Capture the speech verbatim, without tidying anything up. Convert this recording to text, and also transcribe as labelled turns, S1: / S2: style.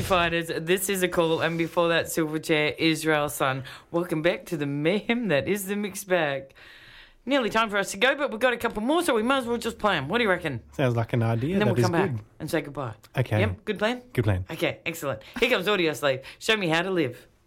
S1: Fighters, This Is a Call, and before that, Silverchair, Israel Sun. Welcome back to the mayhem that is the mixed bag. Nearly time for us to go, but we've got a couple more, so we might as well just play them. What do you reckon?
S2: Sounds like an idea.
S1: And then
S2: that
S1: we'll come
S2: is
S1: back
S2: good.
S1: and say goodbye.
S2: Okay.
S1: Yep, good plan?
S2: Good plan.
S1: Okay, excellent. Here comes Audio Slave. Show me how to live.